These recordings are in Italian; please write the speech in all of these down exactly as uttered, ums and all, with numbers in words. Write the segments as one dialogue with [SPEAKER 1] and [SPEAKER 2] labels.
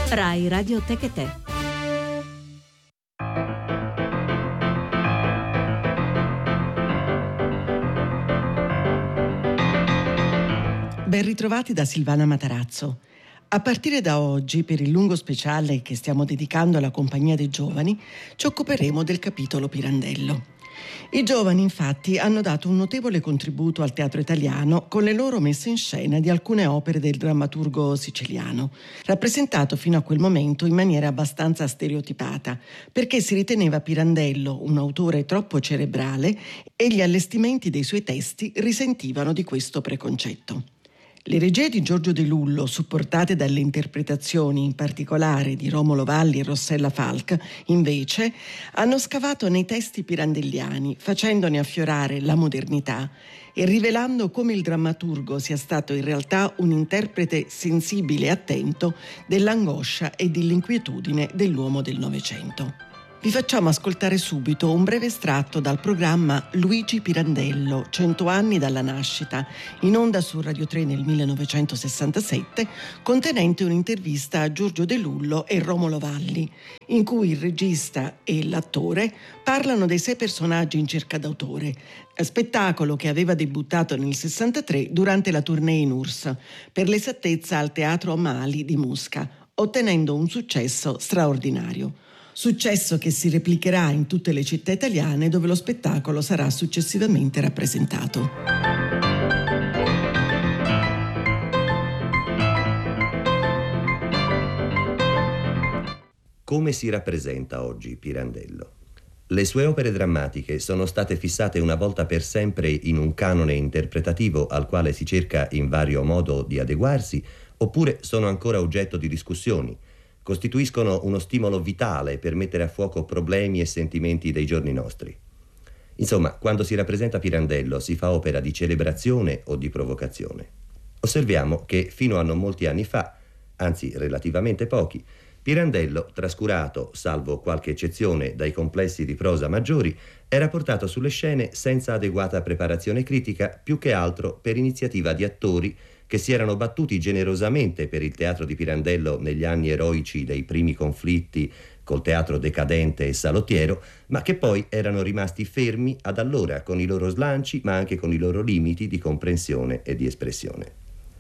[SPEAKER 1] Rai Radio Tecate.
[SPEAKER 2] Ben ritrovati da Silvana Matarazzo. A partire da oggi, per il lungo speciale che stiamo dedicando alla Compagnia dei Giovani, ci occuperemo del capitolo Pirandello. I giovani, infatti, hanno dato un notevole contributo al teatro italiano con le loro messe in scena di alcune opere del drammaturgo siciliano, rappresentato fino a quel momento in maniera abbastanza stereotipata, perché si riteneva Pirandello un autore troppo cerebrale e gli allestimenti dei suoi testi risentivano di questo preconcetto. Le regie di Giorgio De Lullo, supportate dalle interpretazioni in particolare di Romolo Valli e Rossella Falck, invece, hanno scavato nei testi pirandelliani, facendone affiorare la modernità e rivelando come il drammaturgo sia stato in realtà un interprete sensibile e attento dell'angoscia e dell'inquietudine dell'uomo del Novecento. Vi facciamo ascoltare subito un breve estratto dal programma Luigi Pirandello, cento anni dalla nascita, in onda su Radio tre nel millenovecentosessantasette, contenente un'intervista a Giorgio De Lullo e Romolo Valli, in cui il regista e l'attore parlano dei sei personaggi in cerca d'autore, spettacolo che aveva debuttato nel sessantatré durante la tournée in U R S S, per l'esattezza al Teatro Mali di Mosca, ottenendo un successo straordinario. Successo che si replicherà in tutte le città italiane dove lo spettacolo sarà successivamente rappresentato.
[SPEAKER 3] Come si rappresenta oggi Pirandello? Le sue opere drammatiche sono state fissate una volta per sempre in un canone interpretativo al quale si cerca in vario modo di adeguarsi, oppure sono ancora oggetto di discussioni? Costituiscono uno stimolo vitale per mettere a fuoco problemi e sentimenti dei giorni nostri. Insomma, quando si rappresenta Pirandello si fa opera di celebrazione o di provocazione. Osserviamo che fino a non molti anni fa, anzi relativamente pochi, Pirandello, trascurato, salvo qualche eccezione, dai complessi di prosa maggiori, era portato sulle scene senza adeguata preparazione critica, più che altro per iniziativa di attori che si erano battuti generosamente per il teatro di Pirandello negli anni eroici dei primi conflitti col teatro decadente e salottiero, ma che poi erano rimasti fermi ad allora con i loro slanci, ma anche con i loro limiti di comprensione e di espressione.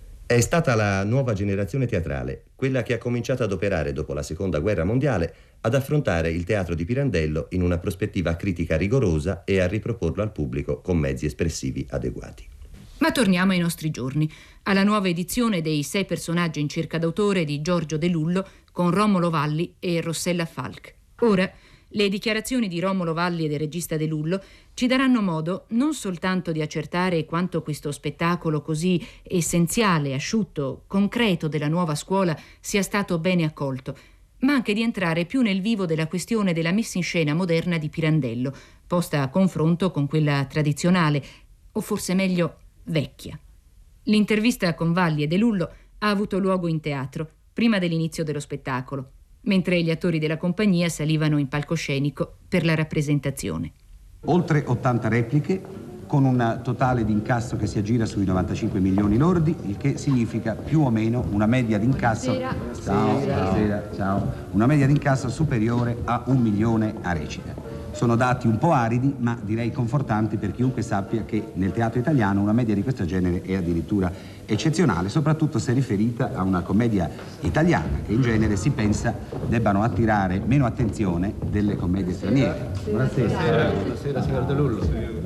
[SPEAKER 3] È stata la nuova generazione teatrale, quella che ha cominciato ad operare dopo la Seconda Guerra Mondiale, ad affrontare il teatro di Pirandello in una prospettiva critica rigorosa e a riproporlo al pubblico con mezzi espressivi adeguati.
[SPEAKER 4] Ma torniamo ai nostri giorni, alla nuova edizione dei sei personaggi in cerca d'autore di Giorgio De Lullo con Romolo Valli e Rossella Falck. Ora, le dichiarazioni di Romolo Valli e del regista De Lullo ci daranno modo non soltanto di accertare quanto questo spettacolo così essenziale, asciutto, concreto della nuova scuola sia stato bene accolto, ma anche di entrare più nel vivo della questione della messa in scena moderna di Pirandello, posta a confronto con quella tradizionale, o forse meglio vecchia. L'intervista con Valli e De Lullo ha avuto luogo in teatro, prima dell'inizio dello spettacolo, mentre gli attori della compagnia salivano in palcoscenico per la rappresentazione.
[SPEAKER 5] Oltre ottanta repliche, con un totale di incasso che si aggira sui novantacinque milioni lordi, il che significa più o meno una media di incasso. Ciao, ciao, ciao. Una media di incasso superiore a un milione a recita. Sono dati un po' aridi, ma direi confortanti per chiunque sappia che nel teatro italiano una media di questo genere è addirittura eccezionale, soprattutto se riferita a una commedia italiana che in genere si pensa debbano attirare meno attenzione delle commedie straniere. Buonasera.
[SPEAKER 6] Buonasera, signor De Lullo.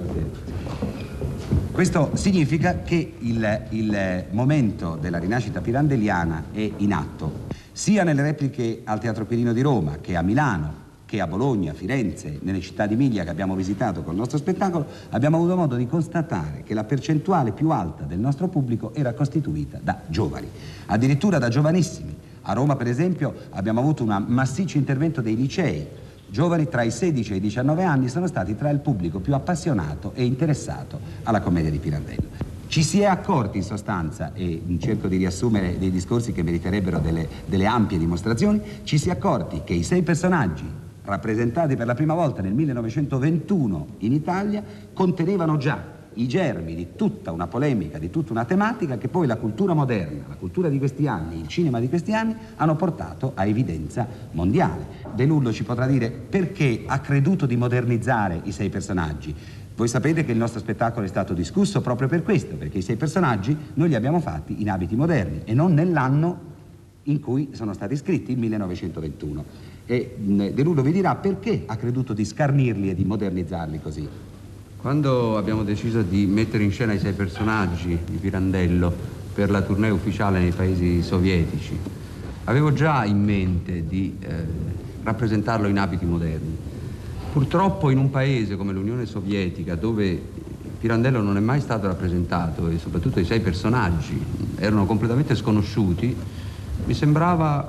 [SPEAKER 5] Questo significa che il, il momento della rinascita pirandelliana è in atto, sia nelle repliche al Teatro Quirino di Roma che a Milano, che a Bologna, Firenze, nelle città d'Emilia che abbiamo visitato col nostro spettacolo, abbiamo avuto modo di constatare che la percentuale più alta del nostro pubblico era costituita da giovani, addirittura da giovanissimi. A Roma, per esempio, abbiamo avuto un massiccio intervento dei licei. Giovani tra i sedici e i diciannove anni sono stati tra il pubblico più appassionato e interessato alla commedia di Pirandello. Ci si è accorti in sostanza, e cerco di riassumere dei discorsi che meriterebbero delle, delle ampie dimostrazioni, ci si è accorti che i sei personaggi rappresentati per la prima volta nel millenovecentoventuno in Italia contenevano già i germi di tutta una polemica, di tutta una tematica che poi la cultura moderna, la cultura di questi anni, il cinema di questi anni hanno portato a evidenza mondiale. De Lullo ci potrà dire perché ha creduto di modernizzare i sei personaggi. Voi sapete che il nostro spettacolo è stato discusso proprio per questo, perché i sei personaggi noi li abbiamo fatti in abiti moderni e non nell'anno in cui sono stati scritti, il millenovecentoventuno. E De Lullo vi dirà perché ha creduto di scarnirli e di modernizzarli così.
[SPEAKER 1] Quando abbiamo deciso di mettere in scena i sei personaggi di Pirandello per la tournée ufficiale nei paesi sovietici, avevo già in mente di eh, rappresentarlo in abiti moderni. Purtroppo in un paese come l'Unione Sovietica, dove Pirandello non è mai stato rappresentato e soprattutto i sei personaggi erano completamente sconosciuti, mi sembrava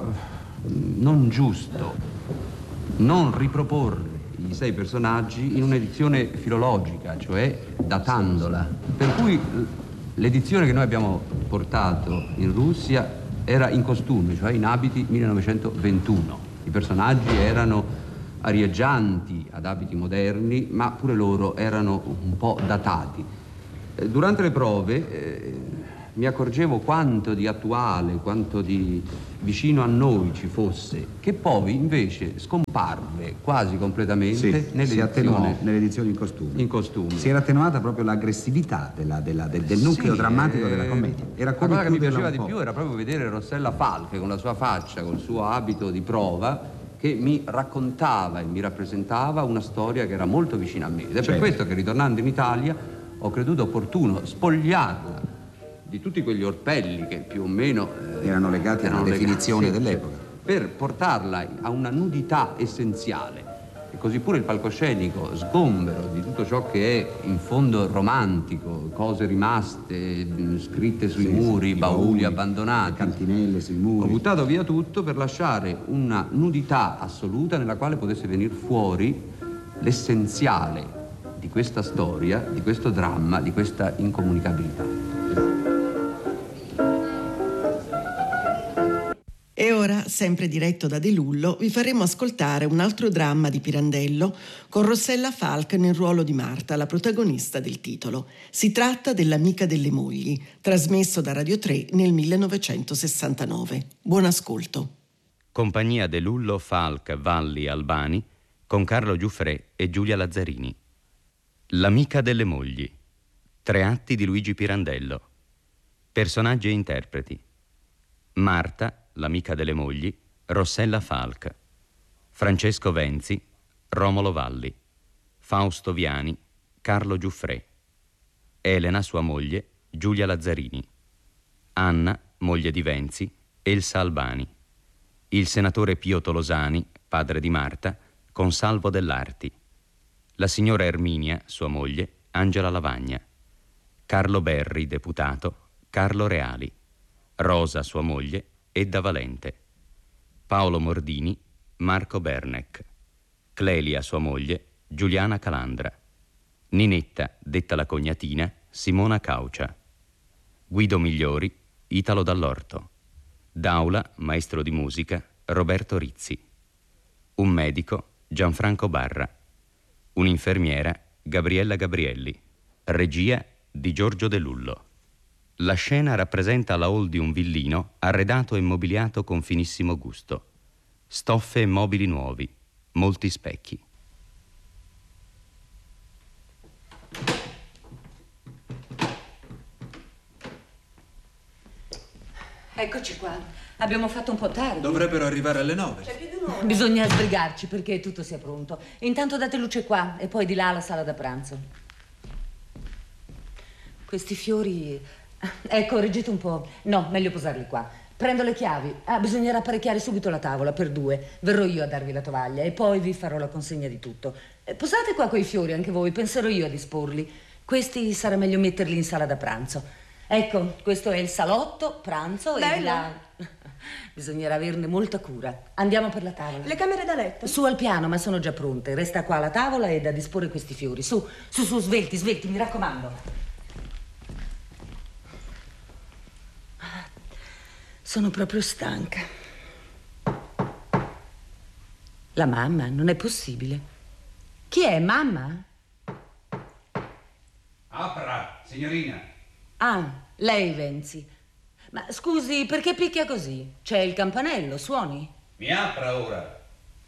[SPEAKER 1] non giusto non riproporre i sei personaggi in un'edizione filologica, cioè datandola. Per cui l'edizione che noi abbiamo portato in Russia era in costume, cioè in abiti millenovecentoventuno. I personaggi erano arieggianti ad abiti moderni, ma pure loro erano un po' datati. Durante le prove eh, mi accorgevo quanto di attuale, quanto di vicino a noi ci fosse, che poi invece scomparve quasi completamente
[SPEAKER 5] sì,
[SPEAKER 1] nell'edizione,
[SPEAKER 5] nell'edizione in costume.
[SPEAKER 1] in costume.
[SPEAKER 5] Si era attenuata proprio l'aggressività della, della, del, del nucleo
[SPEAKER 1] sì,
[SPEAKER 5] drammatico della commedia. Era
[SPEAKER 1] la cosa che mi piaceva di
[SPEAKER 5] po'.
[SPEAKER 1] più era proprio vedere Rossella Falck con la sua faccia, col suo abito di prova, che mi raccontava e mi rappresentava una storia che era molto vicina a me. Ed è
[SPEAKER 5] certo.
[SPEAKER 1] per questo che ritornando in Italia ho creduto opportuno spogliarla di tutti quegli orpelli che più o meno
[SPEAKER 5] eh, erano legati alla definizione
[SPEAKER 1] legati,
[SPEAKER 5] dell'epoca,
[SPEAKER 1] per portarla a una nudità essenziale. E così pure il palcoscenico, sgombero di tutto ciò che è in fondo romantico, cose rimaste, scritte sui
[SPEAKER 5] sì,
[SPEAKER 1] muri,
[SPEAKER 5] sì,
[SPEAKER 1] bauli
[SPEAKER 5] bauli
[SPEAKER 1] abbandonati,
[SPEAKER 5] cantinelle sui muri.
[SPEAKER 1] Ho buttato via tutto per lasciare una nudità assoluta nella quale potesse venire fuori l'essenziale di questa storia, di questo dramma, di questa incomunicabilità.
[SPEAKER 2] E ora, sempre diretto da De Lullo, vi faremo ascoltare un altro dramma di Pirandello con Rossella Falck nel ruolo di Marta, la protagonista del titolo. Si tratta dell'Amica delle mogli, trasmesso da Radio tre nel millenovecentosessantanove. Buon ascolto.
[SPEAKER 6] Compagnia De Lullo, Falck, Valli, Albani, con Carlo Giuffrè e Giulia Lazzarini. L'Amica delle mogli. Tre atti di Luigi Pirandello. Personaggi e interpreti. Marta, l'amica delle mogli, Rossella Falck. Francesco Venzi, Romolo Valli. Fausto Viani, Carlo Giuffrè. Elena, sua moglie, Giulia Lazzarini. Anna, moglie di Venzi, Elsa Albani. Il senatore Pio Tolosani, padre di Marta, Consalvo Dell'Arti. La signora Erminia, sua moglie, Angela Lavagna. Carlo Berri, deputato, Carlo Reali. Rosa, sua moglie, Edda Valente. Paolo Mordini, Marco Bernec. Clelia, sua moglie, Giuliana Calandra. Ninetta, detta la cognatina, Simona Caucia. Guido Migliori, Italo Dall'Orto. Daula, maestro di musica, Roberto Rizzi. Un medico, Gianfranco Barra. Un'infermiera, Gabriella Gabrielli. Regia di Giorgio De Lullo. La scena rappresenta la hall di un villino arredato e mobiliato con finissimo gusto. Stoffe e mobili nuovi, molti specchi.
[SPEAKER 7] Eccoci qua. Abbiamo fatto un po' tardi.
[SPEAKER 8] Dovrebbero arrivare alle nove.
[SPEAKER 7] C'è più di un'ora. Bisogna sbrigarci perché tutto sia pronto. Intanto date luce qua e poi di là alla sala da pranzo. Questi fiori... Ecco, reggete un po'. No, meglio posarli qua. Prendo le chiavi. Ah, bisognerà apparecchiare subito la tavola per due. Verrò io a darvi la tovaglia e poi vi farò la consegna di tutto. Eh, posate qua quei fiori anche voi, penserò io a disporli. Questi sarà meglio metterli in sala da pranzo. Ecco, questo è il salotto, pranzo e di là... Bisognerà averne molta cura. Andiamo per la tavola.
[SPEAKER 9] Le camere da letto?
[SPEAKER 7] Su al piano, ma sono già pronte. Resta qua la tavola e da disporre questi fiori. Su, su, su, svelti, svelti, mi raccomando. Sono proprio stanca. La mamma? Non è possibile. Chi è, mamma?
[SPEAKER 5] Apra, signorina.
[SPEAKER 7] Ah, lei, Venzi. Ma scusi, perché picchia così? C'è il campanello, suoni?
[SPEAKER 5] Mi apra ora.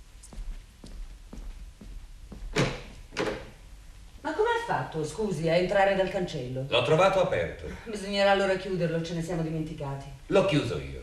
[SPEAKER 7] Ma come ha fatto, scusi, a entrare dal cancello?
[SPEAKER 5] L'ho trovato aperto.
[SPEAKER 7] Bisognerà allora chiuderlo, ce ne siamo dimenticati.
[SPEAKER 5] L'ho chiuso io.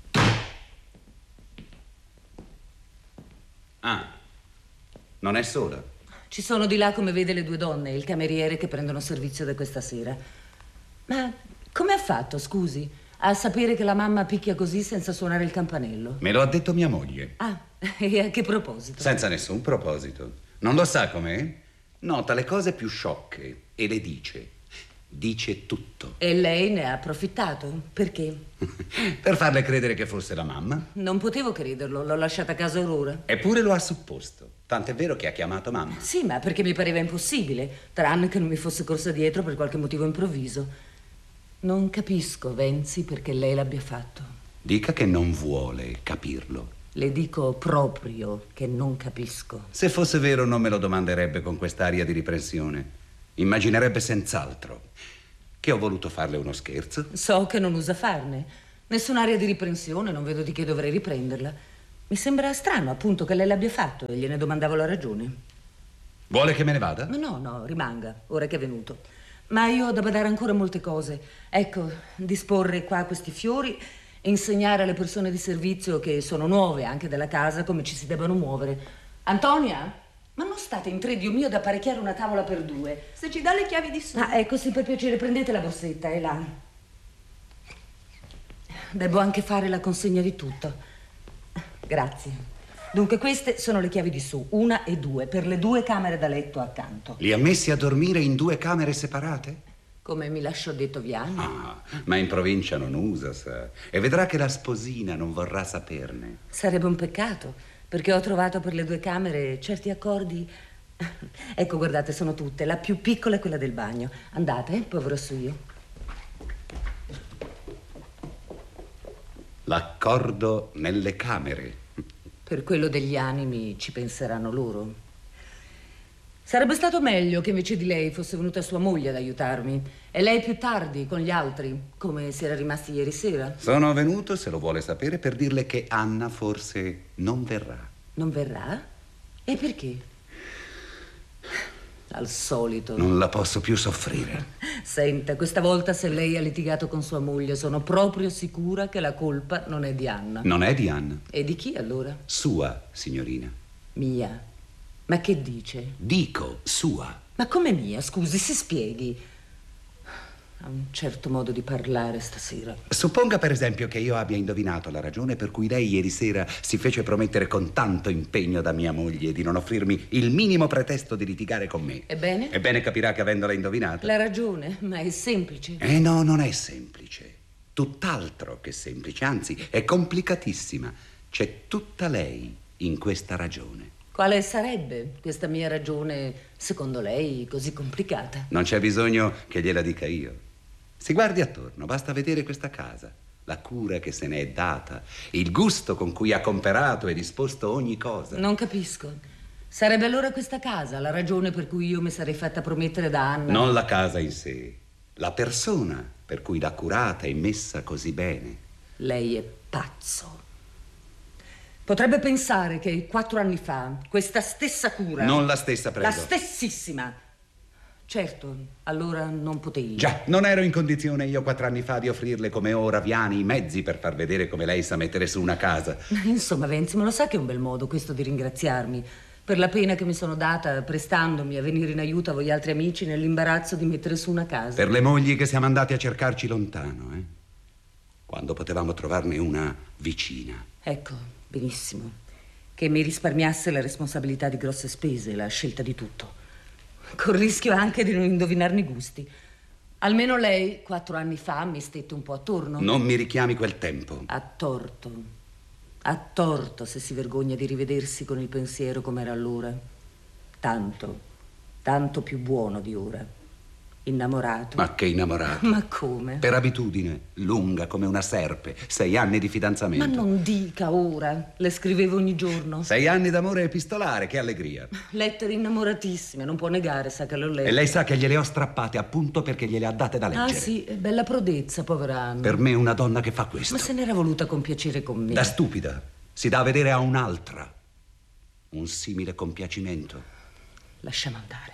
[SPEAKER 5] Ah, non è sola.
[SPEAKER 7] Ci sono di là, come vede, le due donne e il cameriere che prendono servizio da questa sera. Ma come ha fatto, scusi, a sapere che la mamma picchia così senza suonare il campanello?
[SPEAKER 5] Me lo ha detto mia moglie.
[SPEAKER 7] Ah, e a che proposito?
[SPEAKER 5] Senza nessun proposito. Non lo sa com'è? Nota le cose più sciocche e le dice. Dice tutto.
[SPEAKER 7] E lei ne ha approfittato? Perché?
[SPEAKER 5] Per farle credere che fosse la mamma.
[SPEAKER 7] Non potevo crederlo, l'ho lasciata a casa Aurora.
[SPEAKER 5] Eppure lo ha supposto. Tant'è vero che ha chiamato mamma.
[SPEAKER 7] Sì, ma perché mi pareva impossibile, tranne che non mi fosse corsa dietro per qualche motivo improvviso. Non capisco, Venzi, perché lei l'abbia fatto.
[SPEAKER 5] Dica che non vuole capirlo.
[SPEAKER 7] Le dico proprio che non capisco.
[SPEAKER 5] Se fosse vero non me lo domanderebbe con quest'aria di riprensione. Immaginerebbe senz'altro che ho voluto farle uno scherzo.
[SPEAKER 7] So che non usa farne. Nessun'aria di riprensione, non vedo di che dovrei riprenderla. Mi sembra strano, appunto, che lei l'abbia fatto e gliene domandavo la ragione.
[SPEAKER 5] Vuole che me ne vada?
[SPEAKER 7] Ma no, no, rimanga, ora che è venuto. Ma io ho da badare ancora molte cose. Ecco, disporre qua questi fiori, insegnare alle persone di servizio che sono nuove anche della casa come ci si debbano muovere. Antonia? Ma non state in tre, Dio mio, ad apparecchiare una tavola per due?
[SPEAKER 8] Se ci dà le chiavi di su.
[SPEAKER 7] Ah, ecco, sì, per piacere, prendete la borsetta, è là. Devo anche fare la consegna di tutto. Grazie. Dunque, queste sono le chiavi di su, una e due, per le due camere da letto accanto.
[SPEAKER 5] Li ha messi a dormire in due camere separate?
[SPEAKER 7] Come mi lasciò detto Viani.
[SPEAKER 5] Ah, ma in provincia non usa, sa. E vedrà che la sposina non vorrà saperne.
[SPEAKER 7] Sarebbe un peccato. Perché ho trovato per le due camere certi accordi. Ecco, guardate, sono tutte. La più piccola è quella del bagno. Andate, eh, povero suo.
[SPEAKER 5] L'accordo nelle camere.
[SPEAKER 7] Per quello degli animi ci penseranno loro. Sarebbe stato meglio che invece di lei fosse venuta sua moglie ad aiutarmi. E lei più tardi, con gli altri, come si era rimasti ieri sera.
[SPEAKER 5] Sono venuto, se lo vuole sapere, per dirle che Anna forse non verrà.
[SPEAKER 7] Non verrà? E perché? Al solito.
[SPEAKER 5] Non la posso più soffrire.
[SPEAKER 7] Senta, questa volta se lei ha litigato con sua moglie, sono proprio sicura che la colpa non è di Anna.
[SPEAKER 5] Non è di Anna.
[SPEAKER 7] E di chi allora?
[SPEAKER 5] Sua, signorina.
[SPEAKER 7] Mia. Ma che dice?
[SPEAKER 5] Dico sua.
[SPEAKER 7] Ma come mia? Scusi, si spieghi. Ha un certo modo di parlare stasera.
[SPEAKER 5] Supponga per esempio che io abbia indovinato la ragione per cui lei ieri sera si fece promettere con tanto impegno da mia moglie di non offrirmi il minimo pretesto di litigare con me.
[SPEAKER 7] Ebbene?
[SPEAKER 5] Ebbene capirà che avendola indovinata.
[SPEAKER 7] La ragione, ma è semplice.
[SPEAKER 5] Eh no, non è semplice. Tutt'altro che semplice, anzi è complicatissima. C'è tutta lei in questa ragione.
[SPEAKER 7] Quale sarebbe questa mia ragione, secondo lei, così complicata?
[SPEAKER 5] Non c'è bisogno che gliela dica io. Si guardi attorno, basta vedere questa casa, la cura che se ne è data, il gusto con cui ha comperato e disposto ogni cosa.
[SPEAKER 7] Non capisco. Sarebbe allora questa casa la ragione per cui io mi sarei fatta promettere da Anna?
[SPEAKER 5] Non la casa in sé, la persona per cui l'ha curata e messa così bene.
[SPEAKER 7] Lei è pazzo. Potrebbe pensare che quattro anni fa questa stessa cura...
[SPEAKER 5] Non la stessa, prego.
[SPEAKER 7] La stessissima. Certo, allora non potevi.
[SPEAKER 5] Già, non ero in condizione io quattro anni fa di offrirle come ora Viani i mezzi per far vedere come lei sa mettere su una casa.
[SPEAKER 7] Insomma, Venzi, ma lo sa che è un bel modo questo di ringraziarmi per la pena che mi sono data prestandomi a venire in aiuto a voi altri amici nell'imbarazzo di mettere su una casa.
[SPEAKER 5] Per le mogli che siamo andati a cercarci lontano, eh? Quando potevamo trovarne una vicina.
[SPEAKER 7] Ecco, benissimo. Che mi risparmiasse la responsabilità di grosse spese, la scelta di tutto. Col rischio anche di non indovinarne i gusti. Almeno lei, quattro anni fa, mi stette un po' attorno.
[SPEAKER 5] Non mi richiami quel tempo.
[SPEAKER 7] Ha torto. Ha torto se si vergogna di rivedersi con il pensiero come era allora. Tanto, tanto più buono di ora. Innamorato.
[SPEAKER 5] Ma che innamorato?
[SPEAKER 7] Ma come?
[SPEAKER 5] Per abitudine, lunga come una serpe. Sei anni di fidanzamento.
[SPEAKER 7] Ma non dica ora. Le scrivevo ogni giorno.
[SPEAKER 5] Sei anni d'amore epistolare, che allegria.
[SPEAKER 7] Lettere innamoratissime, non può negare, sa che l'ho letto.
[SPEAKER 5] E lei sa che gliele ho strappate appunto perché gliele ha date da leggere.
[SPEAKER 7] Ah sì, bella prodezza, povera Anna.
[SPEAKER 5] Per me una donna che fa questo.
[SPEAKER 7] Ma se n'era voluta compiacere con me.
[SPEAKER 5] Da stupida. Si dà a vedere a un'altra un simile compiacimento.
[SPEAKER 7] Lasciamo andare.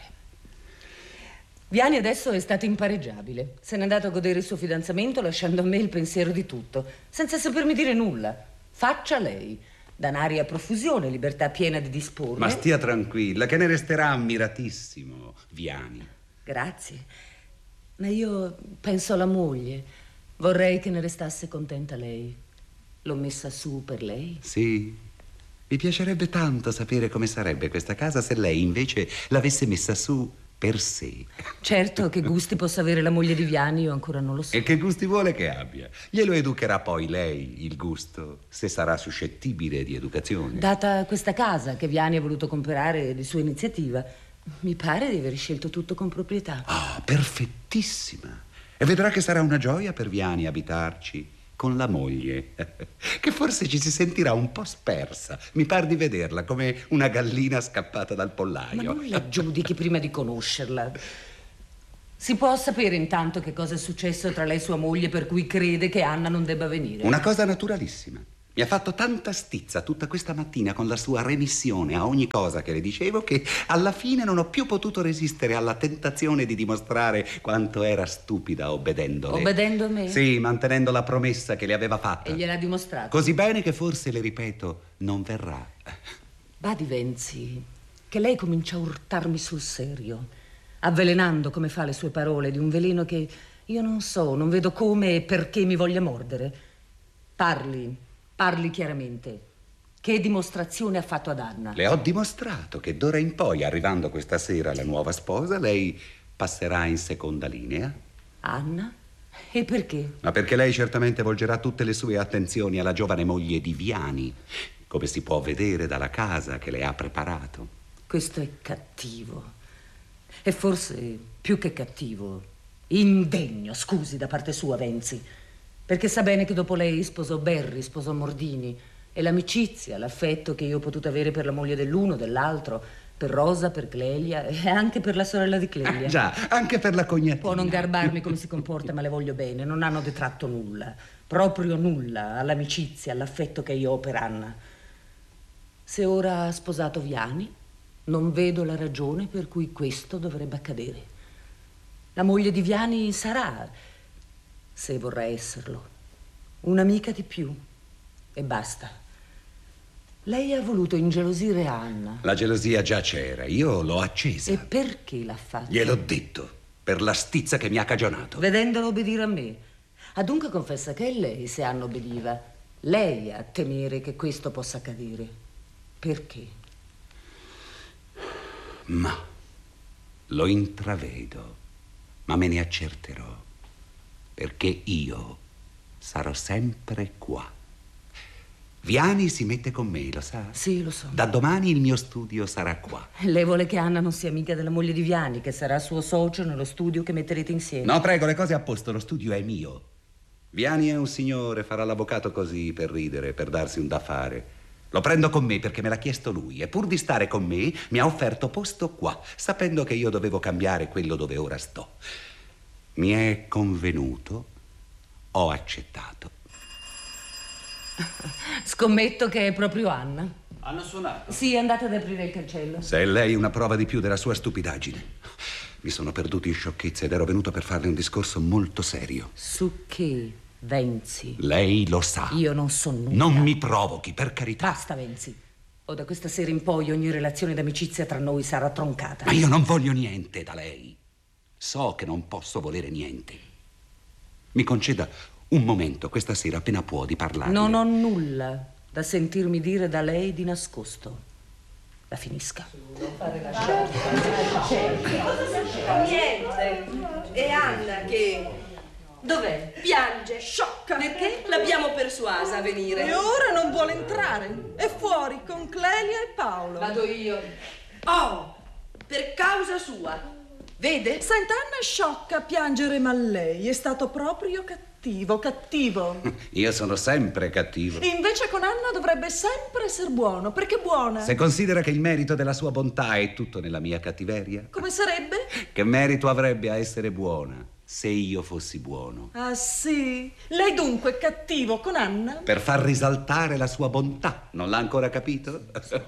[SPEAKER 7] Viani adesso è stato impareggiabile. Se n'è andato a godere il suo fidanzamento lasciando a me il pensiero di tutto, senza sapermi dire nulla. Faccia lei. Danari a profusione, libertà piena di disporre.
[SPEAKER 5] Ma stia tranquilla, che ne resterà ammiratissimo, Viani.
[SPEAKER 7] Grazie. Ma io penso alla moglie. Vorrei che ne restasse contenta lei. L'ho messa su per lei.
[SPEAKER 5] Sì. Mi piacerebbe tanto sapere come sarebbe questa casa se lei invece l'avesse messa su per sé.
[SPEAKER 7] Certo, che gusti possa avere la moglie di Viani io ancora non lo so.
[SPEAKER 5] E che gusti vuole che abbia? Glielo educherà poi lei, il gusto, se sarà suscettibile di educazione.
[SPEAKER 7] Data questa casa che Viani ha voluto comprare di sua iniziativa, mi pare di aver scelto tutto con proprietà.
[SPEAKER 5] Ah, perfettissima. E vedrà che sarà una gioia per Viani abitarci con la moglie, che forse ci si sentirà un po' spersa. Mi par di vederla come una gallina scappata dal pollaio.
[SPEAKER 7] Ma non la giudichi prima di conoscerla. Si può sapere intanto che cosa è successo tra lei e sua moglie per cui crede che Anna non debba venire?
[SPEAKER 5] Una cosa naturalissima. Mi ha fatto tanta stizza tutta questa mattina con la sua remissione a ogni cosa che le dicevo che alla fine non ho più potuto resistere alla tentazione di dimostrare quanto era stupida obbedendole.
[SPEAKER 7] Obbedendo a me?
[SPEAKER 5] Sì, mantenendo la promessa che le aveva fatta.
[SPEAKER 7] E gliel'ha dimostrato?
[SPEAKER 5] Così bene che forse, le ripeto, non verrà.
[SPEAKER 7] Badi Venzi, che lei comincia a urtarmi sul serio, avvelenando, come fa le sue parole, di un veleno che io non so, non vedo come e perché mi voglia mordere. Parli. Parli chiaramente. Che dimostrazione ha fatto ad Anna?
[SPEAKER 5] Le ho dimostrato che d'ora in poi, arrivando questa sera la nuova sposa, lei passerà in seconda linea.
[SPEAKER 7] Anna? E perché?
[SPEAKER 5] Ma perché lei certamente volgerà tutte le sue attenzioni alla giovane moglie di Viani, come si può vedere dalla casa che le ha preparato.
[SPEAKER 7] Questo è cattivo. E forse più che cattivo, indegno, scusi, da parte sua, Venzi. Perché sa bene che dopo lei sposò Berri, sposò Mordini, e l'amicizia, l'affetto che io ho potuto avere per la moglie dell'uno, dell'altro, per Rosa, per Clelia e anche per la sorella di Clelia.
[SPEAKER 5] Ah, già, anche per la cognatina.
[SPEAKER 7] Può non garbarmi come si comporta, ma le voglio bene. Non hanno detratto nulla, proprio nulla, all'amicizia, all'affetto che io ho per Anna. Se ora ha sposato Viani, non vedo la ragione per cui questo dovrebbe accadere. La moglie di Viani sarà, se vorrà esserlo, un'amica di più e basta. Lei ha voluto ingelosire Anna.
[SPEAKER 5] La gelosia già c'era, io l'ho accesa.
[SPEAKER 7] E perché l'ha fatto?
[SPEAKER 5] Gliel'ho detto, per la stizza che mi ha cagionato.
[SPEAKER 7] Vedendolo obbedire a me. Ah, dunque confessa che è lei, se Anna obbediva, lei a temere che questo possa accadere. Perché?
[SPEAKER 5] Ma lo intravedo, ma me ne accerterò. Perché io sarò sempre qua. Viani si mette con me, lo sa?
[SPEAKER 7] Sì, lo so.
[SPEAKER 5] Da domani il mio studio sarà qua.
[SPEAKER 7] Lei vuole che Anna non sia amica della moglie di Viani, che sarà suo socio nello studio che metterete insieme.
[SPEAKER 5] No, prego, le cose a posto, lo studio è mio. Viani è un signore, farà l'avvocato così, per ridere, per darsi un da fare. Lo prendo con me perché me l'ha chiesto lui e pur di stare con me mi ha offerto posto qua, sapendo che io dovevo cambiare quello dove ora sto. Mi è convenuto, ho accettato.
[SPEAKER 7] Scommetto che è proprio Anna.
[SPEAKER 8] Hanno suonato?
[SPEAKER 7] Sì, andate ad aprire il cancello.
[SPEAKER 5] Se è lei una prova di più della sua stupidaggine. Mi sono perduto in sciocchezze ed ero venuto per farle un discorso molto serio.
[SPEAKER 7] Su che, Venzi?
[SPEAKER 5] Lei lo sa.
[SPEAKER 7] Io non so nulla.
[SPEAKER 5] Non mi provochi, per carità.
[SPEAKER 7] Basta, Venzi. O da questa sera in poi ogni relazione d'amicizia tra noi sarà troncata.
[SPEAKER 5] Ma io non voglio niente da lei. So che non posso volere niente. Mi conceda un momento questa sera, appena può, di parlare.
[SPEAKER 7] Non ho nulla da sentirmi dire da lei di nascosto. La finisca.
[SPEAKER 9] Non fare la Niente. È Anna che...
[SPEAKER 7] Dov'è?
[SPEAKER 9] Piange, sciocca.
[SPEAKER 7] Perché?
[SPEAKER 9] L'abbiamo persuasa a venire.
[SPEAKER 10] E ora non vuole entrare. È fuori con Clelia e Paolo.
[SPEAKER 9] Vado io. Oh, per causa sua. Vede?
[SPEAKER 10] Senta, Anna è sciocca a piangere, ma lei è stato proprio cattivo, cattivo.
[SPEAKER 5] Io sono sempre cattivo.
[SPEAKER 10] Invece con Anna dovrebbe sempre essere buono, perché buona.
[SPEAKER 5] Se considera che il merito della sua bontà è tutto nella mia cattiveria,
[SPEAKER 10] Come sarebbe?
[SPEAKER 5] che merito avrebbe a essere buona se io fossi buono?
[SPEAKER 10] Ah sì? Lei dunque è cattivo con Anna?
[SPEAKER 5] Per far risaltare la sua bontà. Non l'ha ancora capito?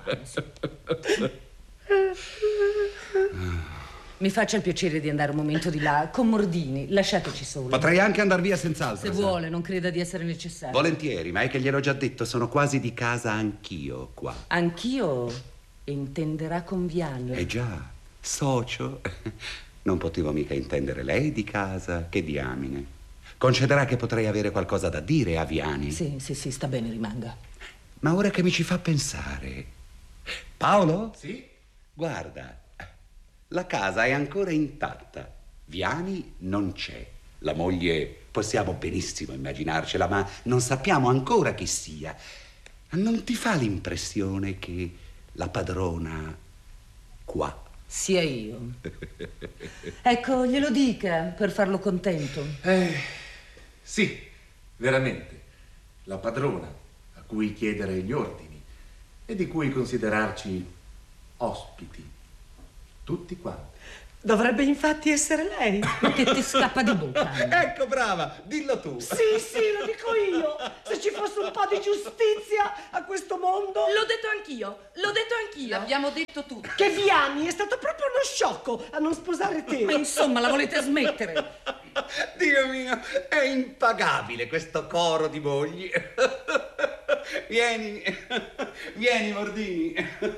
[SPEAKER 7] Mi faccia il piacere di andare un momento di là con Mordini, lasciateci soli.
[SPEAKER 5] Potrei anche andar via senz'altro.
[SPEAKER 7] Se
[SPEAKER 5] sa.
[SPEAKER 7] vuole, non creda di essere necessario.
[SPEAKER 5] Volentieri, ma è che gliel'ho già detto, sono quasi di casa anch'io qua.
[SPEAKER 7] Anch'io intenderà con Viani.
[SPEAKER 5] Eh già, socio. Non potevo mica intendere lei di casa che diamine. Concederà che potrei avere qualcosa da dire a Viani.
[SPEAKER 7] Sì, sì, sì, sta bene, rimanga.
[SPEAKER 5] Ma ora che mi ci fa pensare... Paolo?
[SPEAKER 8] Sì?
[SPEAKER 5] Guarda, la casa è ancora intatta. Viani non c'è. La moglie possiamo benissimo immaginarcela, ma non sappiamo ancora chi sia. Non ti fa l'impressione che la padrona qua
[SPEAKER 7] Sia io. Ecco, glielo dica per farlo contento.
[SPEAKER 8] Eh, sì, veramente. La padrona a cui chiedere gli ordini e di cui considerarci ospiti. Tutti quanti.
[SPEAKER 10] Dovrebbe infatti essere lei.
[SPEAKER 7] Ma che ti scappa di bocca?
[SPEAKER 5] Ecco, brava, dillo tu.
[SPEAKER 10] Sì, sì, lo dico io. Se ci fosse un po' di giustizia a questo mondo.
[SPEAKER 9] L'ho detto anch'io, l'ho detto anch'io.
[SPEAKER 4] L'abbiamo detto tutti.
[SPEAKER 10] Che Viani è stato proprio uno sciocco a non sposare te.
[SPEAKER 7] Ma insomma, la volete smettere?
[SPEAKER 5] Dio mio, è impagabile questo coro di mogli. Vieni, vieni Mordini.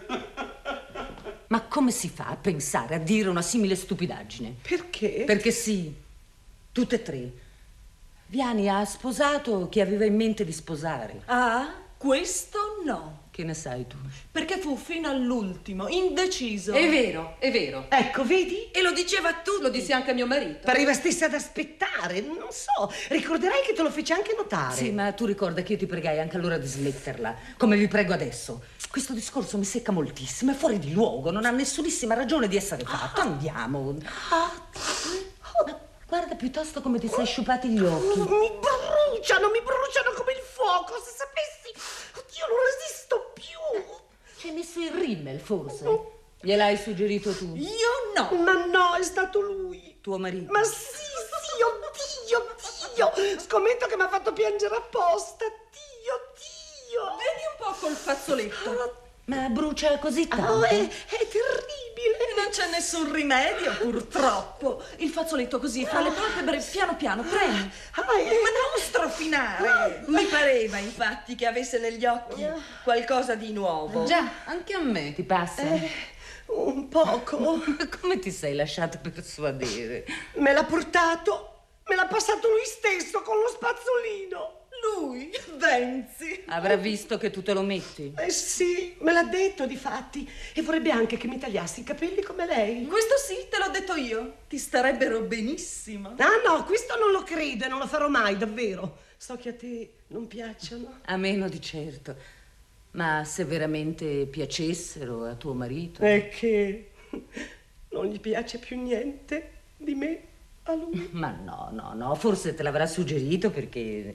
[SPEAKER 7] Ma come si fa a pensare a dire una simile stupidaggine?
[SPEAKER 10] Perché?
[SPEAKER 7] Perché sì, tutte e tre. Viani ha sposato chi aveva in mente di sposare.
[SPEAKER 10] Ah, questo no.
[SPEAKER 7] Che ne sai tu?
[SPEAKER 10] Perché fu fino all'ultimo, indeciso.
[SPEAKER 4] È vero, è vero.
[SPEAKER 10] Ecco, vedi?
[SPEAKER 9] E lo diceva a tutti.
[SPEAKER 4] Lo dissi anche a mio marito.
[SPEAKER 10] Pareva stesse ad aspettare, non so. Ricorderai che te lo fece anche notare.
[SPEAKER 7] Sì, ma tu ricorda che io ti pregai anche allora di smetterla, come vi prego adesso. Questo discorso mi secca moltissimo, è fuori di luogo, non ha nessunissima ragione di essere fatto. Andiamo.
[SPEAKER 10] Ah.
[SPEAKER 7] Ma guarda piuttosto come ti sei sciupati gli occhi.
[SPEAKER 10] Mi bruciano, mi bruciano come il fuoco, se sapessi. Oddio, non resisto più.
[SPEAKER 7] Ci hai messo il rimmel, forse? Gliel'hai suggerito tu?
[SPEAKER 10] Io no. Ma no, è stato lui.
[SPEAKER 7] Tuo marito?
[SPEAKER 10] Ma sì, sì, oddio, oddio. Scommetto che mi ha fatto piangere apposta. Dio, Dio.
[SPEAKER 9] Vedi un po' col fazzoletto.
[SPEAKER 7] Ma brucia così tanto?
[SPEAKER 10] Oh, è, è terribile.
[SPEAKER 9] Non c'è nessun rimedio, purtroppo. Il fazzoletto così, fra le palpebre, piano piano, premi.
[SPEAKER 10] Ah,
[SPEAKER 9] Ma non strofinare. Mi pareva, infatti, che avesse negli occhi qualcosa di nuovo.
[SPEAKER 7] Già, anche a me ti passa.
[SPEAKER 10] Eh, un poco.
[SPEAKER 7] Come ti sei lasciato persuadere?
[SPEAKER 10] Me l'ha portato, me l'ha passato lui stesso con lo spazzolino.
[SPEAKER 9] Lui, Venzi.
[SPEAKER 7] Avrà visto che tu te lo metti?
[SPEAKER 10] Eh sì, me l'ha detto difatti. E vorrebbe anche che mi tagliassi i capelli come lei.
[SPEAKER 9] Questo sì, te l'ho detto io. Ti starebbero benissimo.
[SPEAKER 10] Ah no, questo non lo credo e non lo farò mai, davvero. So che a te non piacciono.
[SPEAKER 7] A meno di certo. Ma se veramente piacessero a tuo marito...
[SPEAKER 10] È che non gli piace più niente di me a lui.
[SPEAKER 7] Ma no, no, no, forse te l'avrà suggerito perché...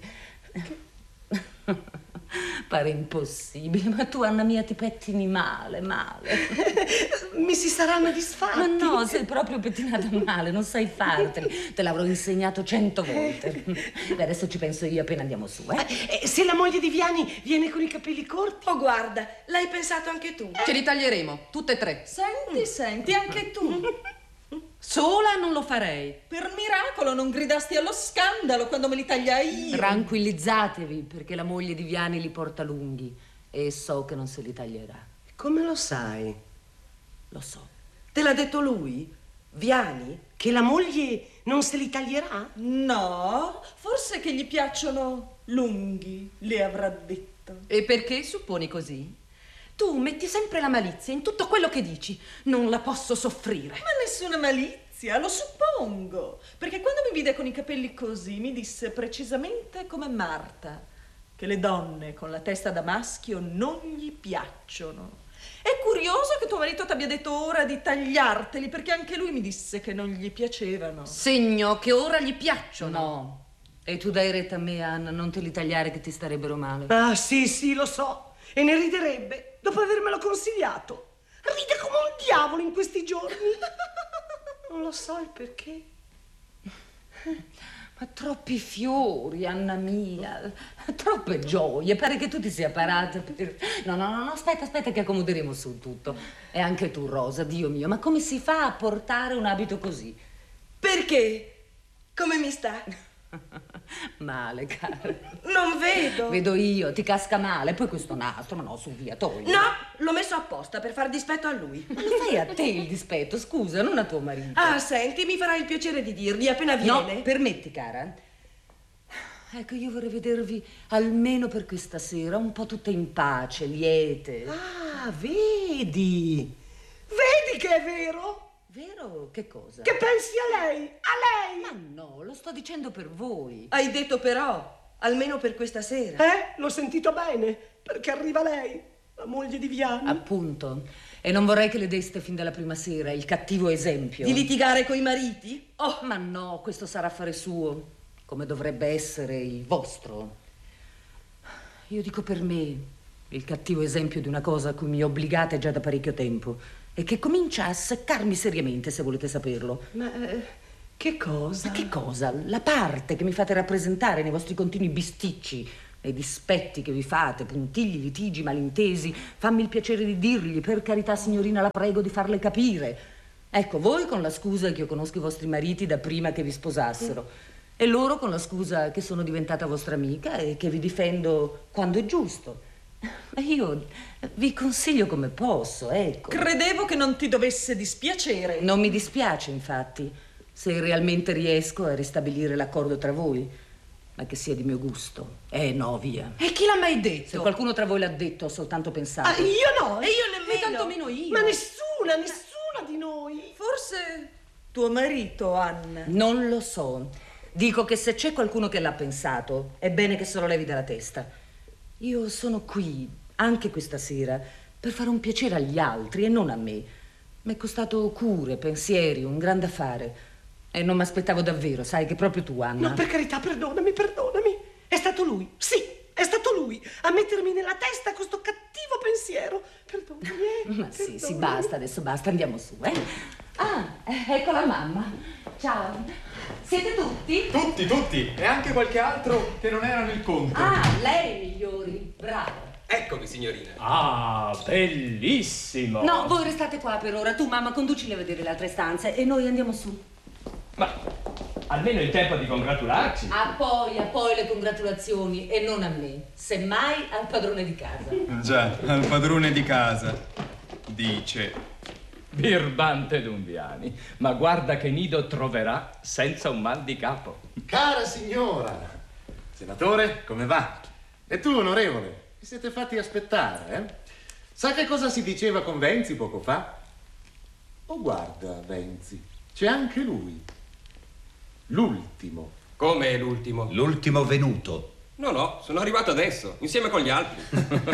[SPEAKER 7] Pare impossibile, ma tu, Anna mia, ti pettini male, male.
[SPEAKER 10] Mi si saranno disfatti.
[SPEAKER 7] Ma no, sei proprio pettinata male, non sai farteli. Te l'avrò insegnato cento volte. Beh, adesso ci penso io appena andiamo su, eh?
[SPEAKER 10] Eh, se la moglie di Viani viene con i capelli corti?
[SPEAKER 9] Oh, guarda, l'hai pensato anche tu.
[SPEAKER 4] Ce li taglieremo, tutte e tre.
[SPEAKER 9] Senti, senti, anche tu.
[SPEAKER 4] Sola non lo farei.
[SPEAKER 9] Per miracolo non gridasti allo scandalo quando me li tagliai io.
[SPEAKER 7] Tranquillizzatevi, perché la moglie di Viani li porta lunghi e so che non se li taglierà.
[SPEAKER 10] Come lo sai?
[SPEAKER 7] Lo so.
[SPEAKER 10] Te l'ha detto lui? Viani? Che la moglie non se li taglierà?
[SPEAKER 9] No, forse che gli piacciono lunghi, le avrà detto.
[SPEAKER 4] E perché supponi così? Tu metti sempre la malizia in tutto quello che dici. Non la posso soffrire.
[SPEAKER 9] Ma nessuna malizia, lo suppongo. Perché quando mi vide con i capelli così, mi disse precisamente come Marta, che le donne con la testa da maschio non gli piacciono. È curioso che tuo marito ti abbia detto ora di tagliarteli, perché anche lui mi disse che non gli piacevano.
[SPEAKER 7] Segno che ora gli piacciono. No. E tu dai retta a me, Anna, non te li tagliare che ti starebbero male.
[SPEAKER 10] Ah, sì, sì, lo so. E ne riderebbe, dopo avermelo consigliato. Ride come un diavolo in questi giorni. Non lo so il perché.
[SPEAKER 7] Ma troppi fiori, Anna mia, troppe gioie, pare che tu ti sia parata per... No, no, no, no, aspetta, aspetta che accomoderemo su tutto. E anche tu, Rosa, Dio mio, ma come si fa a portare un abito così?
[SPEAKER 10] Perché? Come mi sta?
[SPEAKER 7] Male, cara.
[SPEAKER 10] Non vedo.
[SPEAKER 7] Vedo io, ti casca male, poi questo nastro, ma no, su via, togli.
[SPEAKER 10] No, l'ho messo apposta per far dispetto a lui.
[SPEAKER 7] Ma lo fai a te il dispetto, scusa, non a tuo marito.
[SPEAKER 10] Ah, senti, mi farai il piacere di dirgli appena viene.
[SPEAKER 7] No, permetti, cara. Ecco, io vorrei vedervi almeno per questa sera un po' tutte in pace, liete.
[SPEAKER 10] Ah, vedi? Vedi che è vero?
[SPEAKER 7] Vero? Che cosa?
[SPEAKER 10] Che pensi a lei? A lei?
[SPEAKER 7] Ma no, lo sto dicendo per voi.
[SPEAKER 10] Hai detto però, almeno per questa sera. Eh? L'ho sentito bene, perché arriva lei, la moglie di Viani.
[SPEAKER 7] Appunto. E non vorrei che le deste fin dalla prima sera il cattivo esempio.
[SPEAKER 10] Di litigare coi mariti?
[SPEAKER 7] Oh, ma no, questo sarà affare suo, come dovrebbe essere il vostro. Io dico per me, il cattivo esempio di una cosa a cui mi obbligate già da parecchio tempo. E che comincia a seccarmi seriamente, se volete saperlo.
[SPEAKER 10] Ma eh, che cosa?
[SPEAKER 7] Ma che cosa? La parte che mi fate rappresentare nei vostri continui bisticci, nei dispetti che vi fate, puntigli, litigi, malintesi. Fammi il piacere di dirgli, per carità signorina, la prego di farle capire. Ecco, voi con la scusa che io conosco i vostri mariti da prima che vi sposassero. Mm. E loro con la scusa che sono diventata vostra amica e che vi difendo quando è giusto. Ma io vi consiglio come posso, ecco.
[SPEAKER 9] Credevo che non ti dovesse dispiacere.
[SPEAKER 7] Non mi dispiace, infatti, se realmente riesco a ristabilire l'accordo tra voi, ma che sia di mio gusto. Eh, no, via.
[SPEAKER 10] E chi l'ha mai detto?
[SPEAKER 7] Se qualcuno tra voi l'ha detto, ho soltanto pensato.
[SPEAKER 10] Ah, io no,
[SPEAKER 9] e io nemmeno.
[SPEAKER 10] E tanto meno io. Ma nessuna, nessuna di noi.
[SPEAKER 9] Forse tuo marito, Anna.
[SPEAKER 7] Non lo so. Dico che se c'è qualcuno che l'ha pensato, è bene che se lo levi dalla testa. Io sono qui, anche questa sera, per fare un piacere agli altri e non a me. Mi è costato cure, pensieri, un grande affare. E non mi aspettavo davvero, sai, che proprio tu, Anna.
[SPEAKER 10] No, per carità, perdonami, perdonami. È stato lui, sì, è stato lui, a mettermi nella testa questo cattivo pensiero. Perdonami, eh.
[SPEAKER 7] Ma
[SPEAKER 10] perdonami.
[SPEAKER 7] sì, sì, basta, adesso basta, andiamo su, eh. Ah, ecco la mamma. Ciao. Siete tutti?
[SPEAKER 11] Tutti, tutti. E anche qualche altro che non era nel conto.
[SPEAKER 7] Ah, lei, migliori. Bravo.
[SPEAKER 12] Eccomi, signorina.
[SPEAKER 11] Ah, bellissimo.
[SPEAKER 7] No, voi restate qua per ora. Tu, mamma, conducili a vedere le altre stanze e noi andiamo su.
[SPEAKER 11] Ma almeno il tempo di congratularci.
[SPEAKER 7] A poi, a poi le congratulazioni e non a me. Semmai al padrone di casa.
[SPEAKER 13] Già, al padrone di casa. Dice...
[SPEAKER 11] Birbante Dumbiani, ma guarda che nido troverà senza un mal di capo.
[SPEAKER 8] Cara signora, senatore, come va? E tu, onorevole, vi siete fatti aspettare, eh? Sa che cosa si diceva con Venzi poco fa? Oh, guarda, Venzi, c'è anche lui. L'ultimo.
[SPEAKER 12] Come l'ultimo?
[SPEAKER 14] L'ultimo venuto.
[SPEAKER 12] No, no, sono arrivato adesso, insieme con gli altri.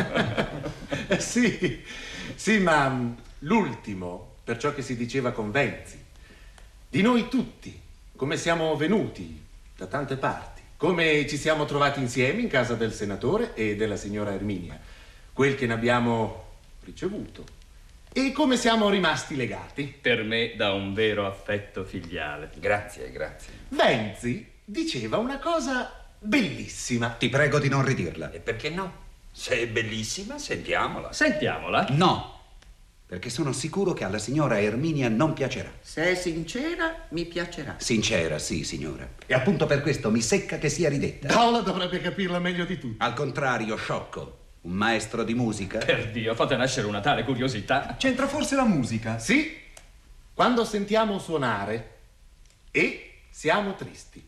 [SPEAKER 8] eh, sì, sì, ma l'ultimo... per ciò che si diceva con Venzi, di noi tutti, come siamo venuti da tante parti, come ci siamo trovati insieme in casa del senatore e della signora Erminia, quel che ne abbiamo ricevuto, e come siamo rimasti legati.
[SPEAKER 11] Per me da un vero affetto filiale.
[SPEAKER 12] Grazie, grazie.
[SPEAKER 8] Venzi diceva una cosa bellissima.
[SPEAKER 14] Ti prego di non ridirla.
[SPEAKER 12] E perché no? Se è bellissima, sentiamola.
[SPEAKER 11] Sentiamola?
[SPEAKER 14] No. Perché sono sicuro che alla signora Erminia non piacerà.
[SPEAKER 15] Se è sincera, mi piacerà.
[SPEAKER 14] Sincera, sì, signora. E appunto per questo mi secca che sia ridetta.
[SPEAKER 8] Paola dovrebbe capirla meglio di tutti.
[SPEAKER 14] Al contrario, sciocco. Un maestro di musica.
[SPEAKER 11] Per Dio, fate nascere una tale curiosità.
[SPEAKER 13] C'entra forse la musica?
[SPEAKER 8] Sì, quando sentiamo suonare e siamo tristi.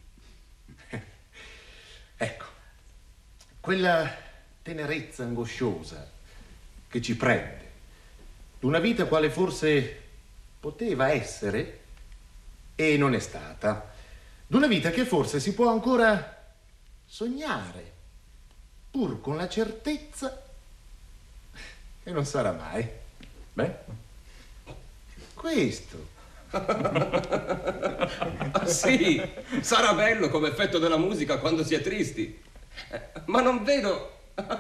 [SPEAKER 8] Ecco, quella tenerezza angosciosa che ci prende. D'una vita quale forse poteva essere e non è stata. D'una vita che forse si può ancora sognare, pur con la certezza che non sarà mai.
[SPEAKER 11] Beh?
[SPEAKER 8] Questo.
[SPEAKER 12] Ah, sì, sarà bello come effetto della musica quando si è tristi. Eh, Ma non vedo...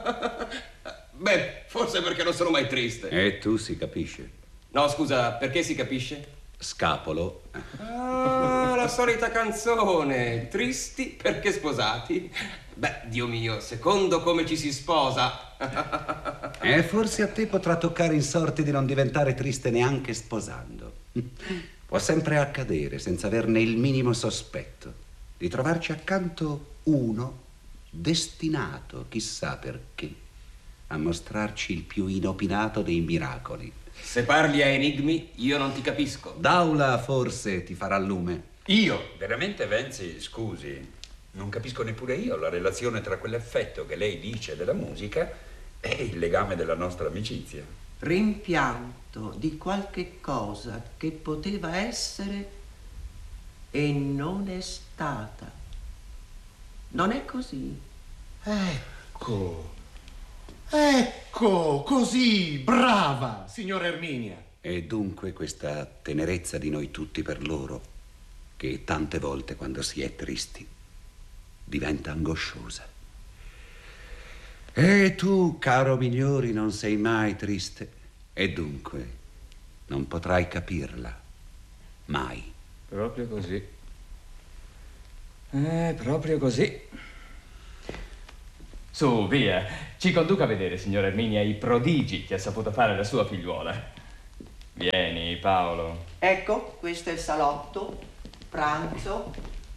[SPEAKER 12] Beh, forse perché non sono mai triste.
[SPEAKER 14] E tu si capisce.
[SPEAKER 12] No, scusa, perché si capisce?
[SPEAKER 14] Scapolo.
[SPEAKER 12] Ah, la solita canzone. Tristi perché sposati. Beh, Dio mio, secondo come ci si sposa.
[SPEAKER 14] E forse a te potrà toccare in sorte di non diventare triste neanche sposando. Può sempre accadere, senza averne il minimo sospetto, di trovarci accanto uno destinato, chissà perché, a mostrarci il più inopinato dei miracoli.
[SPEAKER 12] Se parli a enigmi, io non ti capisco.
[SPEAKER 14] Daula forse ti farà lume.
[SPEAKER 16] Io? Veramente, Venzi, scusi, non capisco neppure io la relazione tra quell'effetto che lei dice della musica e il legame della nostra amicizia.
[SPEAKER 15] Rimpianto di qualche cosa che poteva essere e non è stata. Non è così?
[SPEAKER 8] Ecco. Ecco, così, brava, signora Erminia.
[SPEAKER 14] E dunque questa tenerezza di noi tutti per loro, che tante volte quando si è tristi diventa angosciosa. E tu, caro Migliori, non sei mai triste e dunque non potrai capirla mai.
[SPEAKER 11] Proprio così. Eh, proprio così. Su, via, ci conduca a vedere, signora Erminia, i prodigi che ha saputo fare la sua figliuola. Vieni, Paolo.
[SPEAKER 15] Ecco, questo è il salotto, pranzo.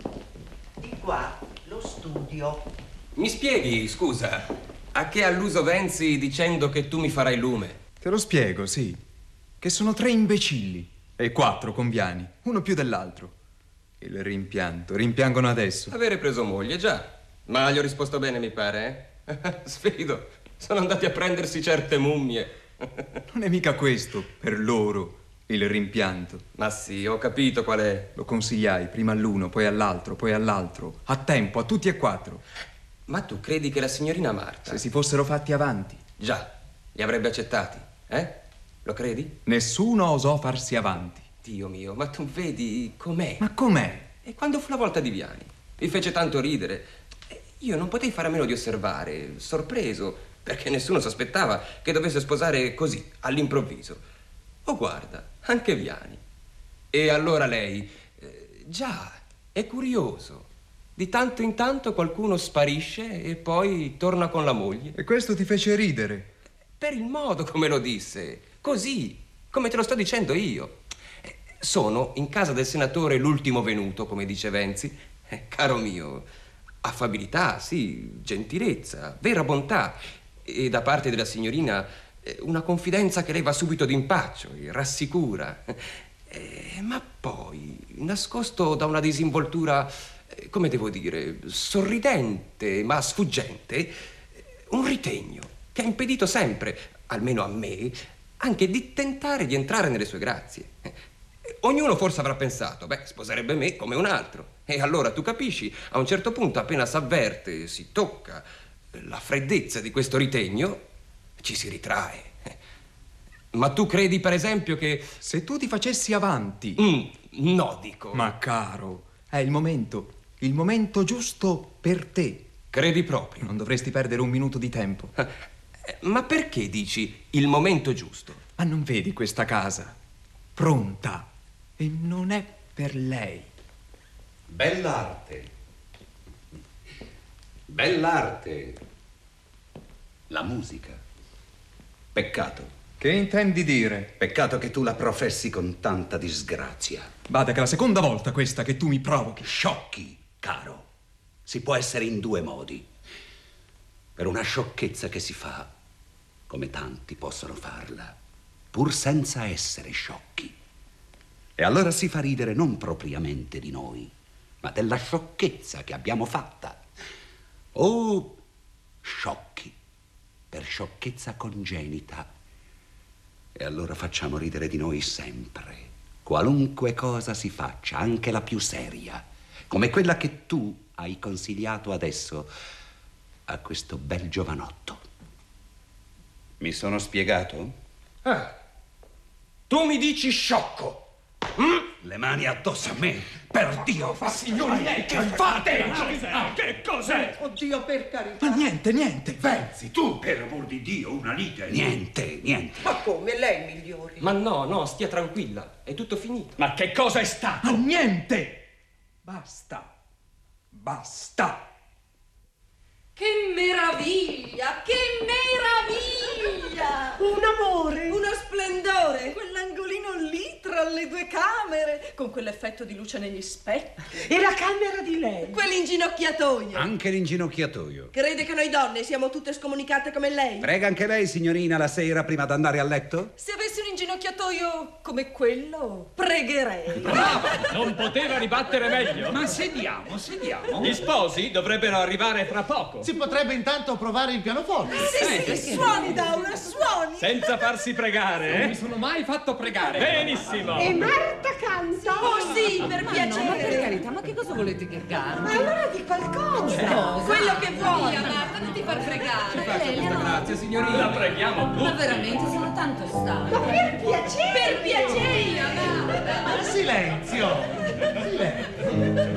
[SPEAKER 15] Di qua, lo studio.
[SPEAKER 12] Mi spieghi, scusa, a che ha alluso Venzi dicendo che tu mi farai lume?
[SPEAKER 13] Te lo spiego, sì. Che sono tre imbecilli e quattro conviani, uno più dell'altro. Il rimpianto, rimpiangono adesso.
[SPEAKER 12] Avere preso moglie, già. Ma gli ho risposto bene, mi pare, eh? Sfido, sono andati a prendersi certe mummie.
[SPEAKER 13] Non è mica questo, per loro, il rimpianto.
[SPEAKER 12] Ma sì, ho capito qual è.
[SPEAKER 13] Lo consigliai prima all'uno, poi all'altro, poi all'altro. A tempo, a tutti e quattro.
[SPEAKER 12] Ma tu credi che la signorina Marta...
[SPEAKER 13] Se si fossero fatti avanti.
[SPEAKER 12] Già, li avrebbe accettati, eh? Lo credi?
[SPEAKER 13] Nessuno osò farsi avanti.
[SPEAKER 12] Dio mio, ma tu vedi com'è.
[SPEAKER 13] Ma com'è?
[SPEAKER 12] E quando fu la volta di Viani? Mi fece tanto ridere. Io non potei fare a meno di osservare, sorpreso, perché nessuno sospettava che dovesse sposare così, all'improvviso. Oh, guarda, anche Viani. E allora lei... Eh, già, è curioso. Di tanto in tanto qualcuno sparisce e poi torna con la moglie.
[SPEAKER 13] E questo ti fece ridere?
[SPEAKER 12] Per il modo come lo disse. Così, come te lo sto dicendo io. Sono in casa del senatore l'ultimo venuto, come dice Venzi. Eh, caro mio... Affabilità, sì, gentilezza, vera bontà e da parte della signorina una confidenza che lei va subito d'impaccio e rassicura. Eh, ma poi, nascosto da una disinvoltura, come devo dire, sorridente ma sfuggente, un ritegno che ha impedito sempre, almeno a me, anche di tentare di entrare nelle sue grazie. Ognuno forse avrà pensato, beh, sposerebbe me come un altro. E allora tu capisci, a un certo punto appena s'avverte, si tocca la freddezza di questo ritegno, ci si ritrae. Ma tu credi, per esempio, che...
[SPEAKER 13] Se tu ti facessi avanti...
[SPEAKER 12] Mm, no, dico.
[SPEAKER 13] Ma caro, è il momento, il momento giusto per te.
[SPEAKER 12] Credi proprio?
[SPEAKER 13] Non dovresti perdere un minuto di tempo.
[SPEAKER 12] Ma perché dici il momento giusto?
[SPEAKER 13] Ma non vedi questa casa? Pronta. E non è per lei.
[SPEAKER 14] Bell'arte. Bell'arte. La musica. Peccato.
[SPEAKER 13] Che intendi dire?
[SPEAKER 14] Peccato che tu la professi con tanta disgrazia.
[SPEAKER 13] Bada che è la seconda volta questa che tu mi provochi.
[SPEAKER 14] Sciocchi, caro. Si può essere in due modi. Per una sciocchezza che si fa, come tanti possono farla, pur senza essere sciocchi. E allora si fa ridere non propriamente di noi, ma della sciocchezza che abbiamo fatta. Oh, sciocchi, per sciocchezza congenita. E allora facciamo ridere di noi sempre, qualunque cosa si faccia, anche la più seria, come quella che tu hai consigliato adesso a questo bel giovanotto. Mi sono spiegato?
[SPEAKER 12] Ah, Tu mi dici sciocco. Mm?
[SPEAKER 14] Le mani addosso a me, per Dio!
[SPEAKER 12] Ma signori miei, che fate? Che cos'è?
[SPEAKER 15] Oddio, per carità.
[SPEAKER 14] Ma niente, niente!
[SPEAKER 16] Venzi, tu, per amor di Dio, una lite.
[SPEAKER 14] Niente, niente.
[SPEAKER 15] Ma come? Lei migliori.
[SPEAKER 12] Ma no, no, stia tranquilla. È tutto finito.
[SPEAKER 11] Ma che cosa è stato?
[SPEAKER 14] Ma niente! Basta! Basta!
[SPEAKER 9] Che meraviglia! Che meraviglia!
[SPEAKER 10] Un amore!
[SPEAKER 9] Uno splendore! Quell'angolino lì tra le due camere, con quell'effetto di luce negli specchi.
[SPEAKER 10] E la camera di lei?
[SPEAKER 9] Quell'inginocchiatoio.
[SPEAKER 14] Anche l'inginocchiatoio.
[SPEAKER 9] Crede che noi donne siamo tutte scomunicate come lei?
[SPEAKER 14] Prega anche lei, signorina, la sera prima d'andare a letto?
[SPEAKER 9] Se avessi un inginocchiatoio come quello, pregherei.
[SPEAKER 11] Brava! Non poteva ribattere meglio.
[SPEAKER 16] Ma sediamo, sediamo.
[SPEAKER 11] Gli sposi dovrebbero arrivare fra poco.
[SPEAKER 17] Si potrebbe intanto provare il pianoforte.
[SPEAKER 9] Sì,
[SPEAKER 11] Eh,
[SPEAKER 9] sì, suoni, Daura, suoni!
[SPEAKER 11] Senza farsi pregare.
[SPEAKER 12] Non
[SPEAKER 11] eh?
[SPEAKER 12] mi sono mai fatto pregare.
[SPEAKER 11] Benissimo.
[SPEAKER 10] E Marta canta?
[SPEAKER 9] Oh sì, per
[SPEAKER 7] Ma
[SPEAKER 9] piacere!
[SPEAKER 7] no, ma per carità, ma che cosa volete che canti?
[SPEAKER 10] Ma allora di qualcosa!
[SPEAKER 9] Quello che vuoi! Via, Marta, non ti far fregare!
[SPEAKER 12] Faccia questa grazia, signorina.
[SPEAKER 11] La preghiamo tutti.
[SPEAKER 7] Ma veramente sono tanto stanca.
[SPEAKER 10] Ma per piacere!
[SPEAKER 9] Per piacere, Marta!
[SPEAKER 17] Silenzio! Silenzio!